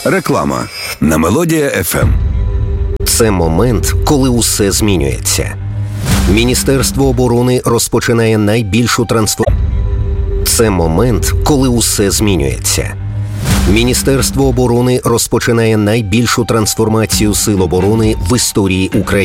Реклама на Мелодія FM. Це момент, коли усе змінюється. Міністерство оборони розпочинає найбільшу трансформацію. Це момент, коли усе змінюється. Міністерство оборони розпочинає найбільшу трансформацію сил оборони в історії України.